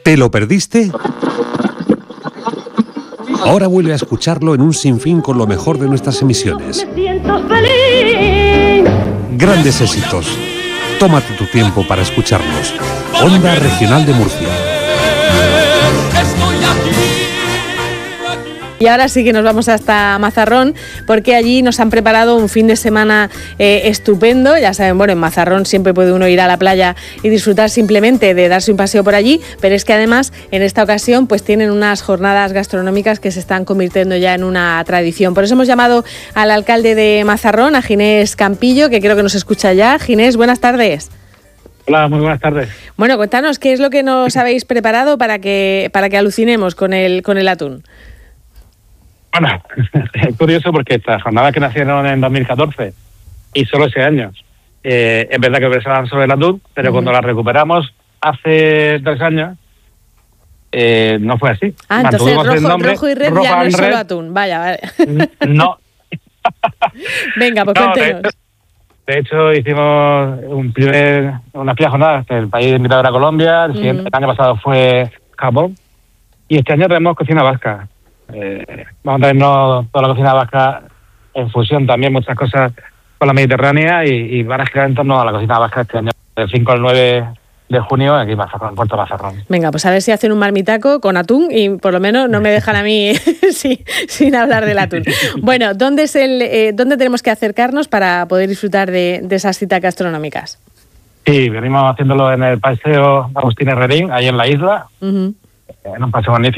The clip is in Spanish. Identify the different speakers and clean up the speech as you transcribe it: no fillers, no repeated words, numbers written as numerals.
Speaker 1: ¿Te lo perdiste? Ahora vuelve a escucharlo en un sinfín con lo mejor de nuestras emisiones. Grandes éxitos. Tómate tu tiempo para escucharlos. Onda Regional de Murcia.
Speaker 2: Y ahora sí que nos vamos hasta Mazarrón, porque allí nos han preparado un fin de semana estupendo. Ya saben, bueno, en Mazarrón siempre puede uno ir a la playa y disfrutar simplemente de darse un paseo por allí, pero es que además en esta ocasión pues tienen unas jornadas gastronómicas que se están convirtiendo ya en una tradición. Por eso hemos llamado al alcalde de Mazarrón, a Ginés Campillo, que creo que nos escucha ya. Ginés, buenas tardes.
Speaker 3: Hola, muy buenas tardes.
Speaker 2: Bueno, cuéntanos qué es lo que nos habéis preparado para que alucinemos con el atún.
Speaker 3: Bueno, es curioso porque estas jornadas que nacieron en 2014 y solo ese año, es verdad que versaban sobre el atún, pero cuando las recuperamos hace 3 años, no fue así.
Speaker 2: Ah, entonces rojo y red ya no es solo atún. Vaya, vale.
Speaker 3: No.
Speaker 2: Venga, pues
Speaker 3: no,
Speaker 2: cuéntenos.
Speaker 3: De hecho, hicimos unas primeras jornadas que el país invitado era Colombia, el año pasado fue Japón, y este año tenemos cocina vasca. Vamos a vernos toda la cocina vasca en fusión también, muchas cosas con la Mediterránea y van a girar en torno a la cocina vasca este año, del 5 al 9 de junio aquí en Mazarrón, en Puerto Mazarrón.
Speaker 2: Venga, pues a ver si hacen un marmitaco con atún y por lo menos no me dejan a mí sin hablar del atún. Bueno, ¿dónde tenemos que acercarnos para poder disfrutar de esas citas gastronómicas?
Speaker 3: Sí, venimos haciéndolo en el Paseo Agustín Herrerín, ahí en la isla, en un paseo magnífico.